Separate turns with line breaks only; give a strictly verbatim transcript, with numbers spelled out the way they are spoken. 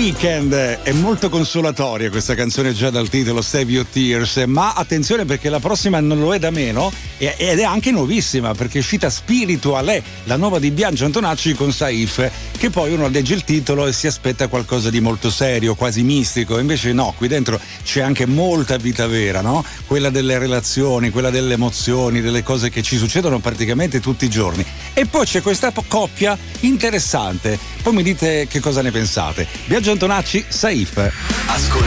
Weeknd. È molto consolatoria questa canzone già dal titolo Save Your Tears, ma attenzione perché la prossima non lo è da meno ed è anche nuovissima perché è uscita Spiritual, la nuova di Biagio Antonacci con Saif, che poi uno legge il titolo e si aspetta qualcosa di molto serio, quasi mistico, invece no, qui dentro c'è anche molta vita vera, no? Quella delle relazioni, quella delle emozioni, delle cose che ci succedono praticamente tutti i giorni. E poi c'è questa coppia interessante, poi mi dite che cosa ne pensate. Biagio Antonacci, Saif. Ascolta